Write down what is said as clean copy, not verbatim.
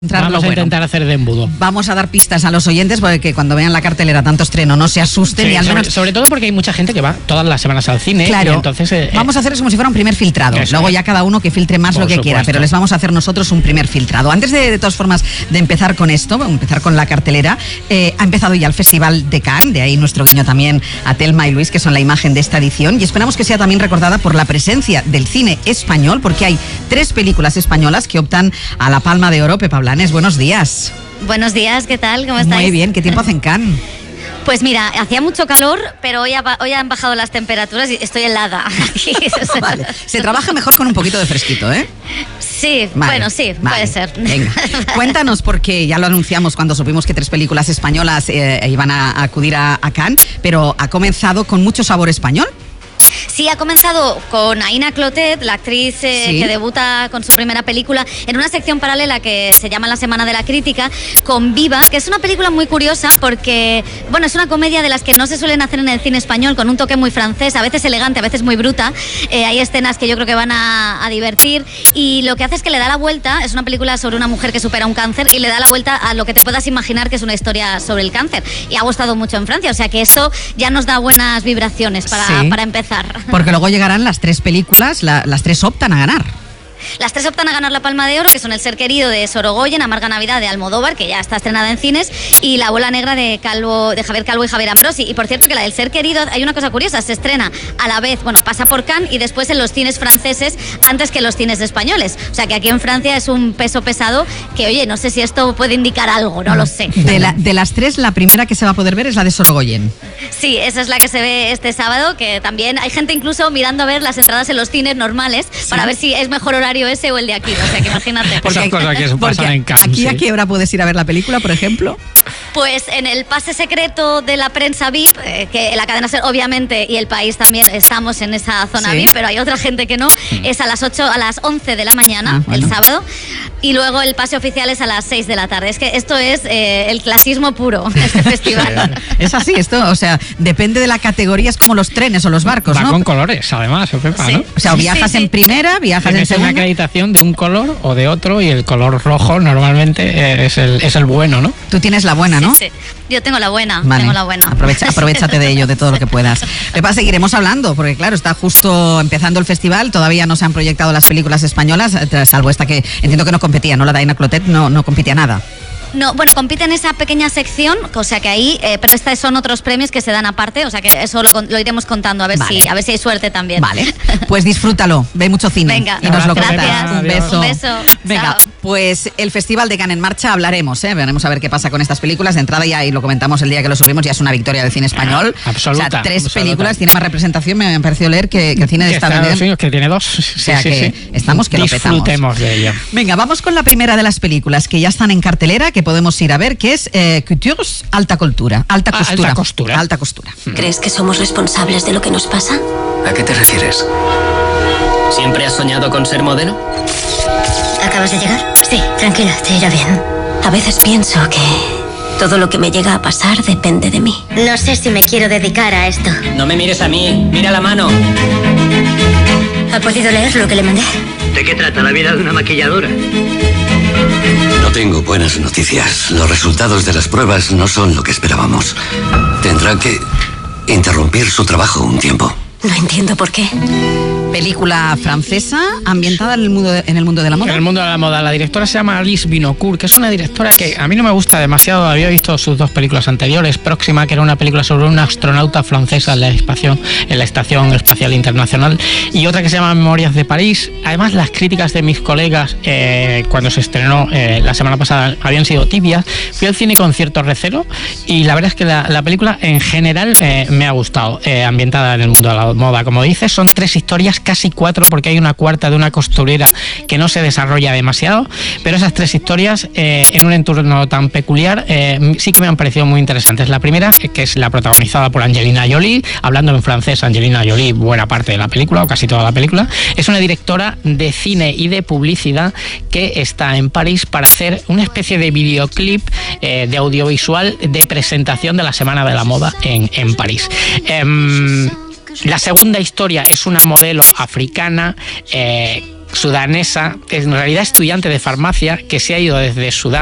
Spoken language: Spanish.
Vamos a intentar hacer de embudo. Vamos a dar pistas a los oyentes porque cuando vean la cartelera tanto estreno no se asusten. Sí, y al menos... sobre todo porque hay mucha gente que va todas las semanas al cine. Claro, y entonces, vamos a hacer como si fuera un primer filtrado. Luego ya cada uno que filtre más lo que quiera, pero les vamos a hacer nosotros un primer filtrado. Antes de todas formas de empezar con esto, empezar con la cartelera, ha empezado ya el Festival de Cannes, de ahí nuestro guiño también a Telma y Luis, que son la imagen de esta edición, y esperamos que sea también recordada por la presencia del cine español, porque hay 3 películas españolas que optan a la Palma de Oro. Pepa Blanes, buenos días. Buenos días, ¿qué tal? ¿Cómo estáis? Muy bien, ¿qué tiempo hace en Cannes? Pues mira, hacía mucho calor, pero hoy han bajado las temperaturas y estoy helada. Vale. Se trabaja mejor con un poquito de fresquito, ¿eh? Sí, vale, bueno, sí, vale. Puede ser. Venga, cuéntanos, porque ya lo anunciamos cuando supimos que 3 películas españolas iban a acudir a Cannes, pero ha comenzado con mucho sabor español. Sí, ha comenzado con Aina Clotet, la actriz que debuta con su primera película en una sección paralela que se llama La Semana de la Crítica, con Viva, que es una película muy curiosa porque, bueno, es una comedia de las que no se suelen hacer en el cine español, con un toque muy francés, a veces elegante, a veces muy bruta. Hay escenas que yo creo que van a divertir, y lo que hace es que le da la vuelta. Es una película sobre una mujer que supera un cáncer y le da la vuelta a lo que te puedas imaginar que es una historia sobre el cáncer, y ha gustado mucho en Francia, o sea que esto ya nos da buenas vibraciones para empezar. Porque luego llegarán las 3 películas, las 3 optan a ganar. Las 3 optan a ganar la Palma de Oro, que son El ser querido de Sorogoyen, Amarga Navidad de Almodóvar, que ya está estrenada en cines, y La bola negra de Javier Calvo y Javier Ambrosi. Y por cierto que la del Ser querido, hay una cosa curiosa, se estrena a la vez, bueno, pasa por Cannes y después en los cines franceses antes que en los cines españoles. O sea que aquí en Francia es un peso pesado que, oye, no sé si esto puede indicar algo, no lo sé. De las 3, la primera que se va a poder ver es la de Sorogoyen. Sí, esa es la que se ve este sábado, que también hay gente incluso mirando a ver las entradas en los cines normales para ver si es mejor horario ese o el de aquí, o sea que imagínate. Esas cosas que se pasan en Cannes. ¿Aquí a qué hora puedes ir a ver la película, por ejemplo? Pues en el pase secreto de la prensa VIP, que la cadena SER obviamente y El País también estamos en esa zona VIP, pero hay otra gente que no, es a las 11 de la mañana, el sábado, y luego el pase oficial es a las 6 de la tarde. Es que esto es el clasismo puro, este festival. Es así, esto, o sea, depende de la categoría, es como los trenes o los barcos, ¿no? Va con colores, además, Pepa, ¿no? O sea, o viajas en primera, viajas en segunda. Una acreditación de un color o de otro, y el color rojo normalmente es el bueno, ¿no? Tú tienes la buena, ¿no? Sí. Yo tengo la buena, vale. tengo la buena. Aprovechate de ello, de todo lo que puedas. Pepa, seguiremos hablando, porque claro, está justo empezando el festival, todavía no se han proyectado las películas españolas, salvo esta que entiendo que no competía, ¿no? La de Aina Clotet no competía nada. No, bueno, compite en esa pequeña sección, o sea que ahí, pero estos son otros premios que se dan aparte, o sea que eso lo iremos contando, a ver si hay suerte también. Vale, pues disfrútalo, ve mucho cine. Venga, y nos lo gracias. cuentas. Un beso. Un beso. Venga, chao. pues el Festival de Cannes en marcha, hablaremos, veremos a ver qué pasa con estas películas. De entrada ya, y lo comentamos el día que lo subimos, ya es una victoria del cine español. Absoluta. O sea, 3 películas, tiene más representación, me ha parecido leer que el cine de Estados Unidos. Que tiene 2. O sea estamos que lo petamos. Disfrutemos de ello. Venga, vamos con la primera de las películas que ya están en cartelera, que podemos ir a ver, que es Coutures, alta costura. Alta costura. ¿Crees que somos responsables de lo que nos pasa? ¿A qué te refieres? ¿Siempre has soñado con ser modelo? ¿Acabas de llegar? Sí, tranquila, te irá bien. A veces pienso que todo lo que me llega a pasar depende de mí. No sé si me quiero dedicar a esto. No me mires a mí, mira la mano. ¿Ha podido leer lo que le mandé? ¿De qué trata la vida de una maquilladora? No tengo buenas noticias. Los resultados de las pruebas no son lo que esperábamos. Tendrá que interrumpir su trabajo un tiempo. No entiendo por qué. Película francesa ambientada en el mundo de la moda. En el mundo de la moda. La directora se llama Alice Vinocourt, que es una directora que a mí no me gusta demasiado. Había visto sus 2 películas anteriores. Próxima, que era una película sobre una astronauta francesa en la Estación Espacial Internacional, y otra que se llama Memorias de París. Además, las críticas de mis colegas cuando se estrenó la semana pasada habían sido tibias. Fui al cine con cierto recelo, y la verdad es que la película en general me ha gustado. Ambientada en el mundo de la moda, como dices, son 3 historias, casi 4, porque hay una cuarta de una costurera que no se desarrolla demasiado, pero esas 3 historias en un entorno tan peculiar sí que me han parecido muy interesantes. La primera, que es la protagonizada por Angelina Jolie, hablando en francés. Angelina Jolie, buena parte de la película, o casi toda la película, es una directora de cine y de publicidad que está en París para hacer una especie de videoclip de audiovisual de presentación de la Semana de la Moda en París. La segunda historia es una modelo africana sudanesa, en realidad estudiante de farmacia, que se ha ido desde Sudán